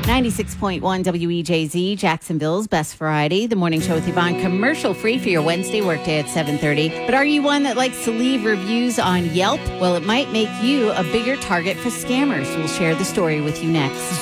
96.1 WEJZ, Jacksonville's best variety. The morning show with Yvonne, commercial free for your Wednesday workday at 7:30. But are you one that likes to leave reviews on Yelp? Well, it might make you a bigger target for scammers. We'll share the story with you next.